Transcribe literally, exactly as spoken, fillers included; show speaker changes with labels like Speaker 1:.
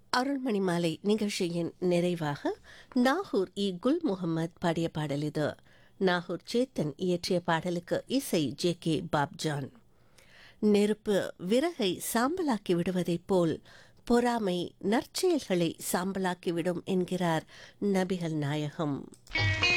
Speaker 1: அருள்மணி மாலை நிகழ்ச்சியின் நிறைவாக நாகூர் இ குல் முகமது பாடிய பாடல் இது. நாகூர் சேத்தன் இயற்றிய பாடலுக்கு இசை ஜே கே பாப்ஜான். நெருப்பு விறகை சாம்பலாக்கி விடுவதைப் போல் பொறாமை நற்செயல்களை சாம்பலாக்கிவிடும் என்கிறார் நபிகள் நாயகம்.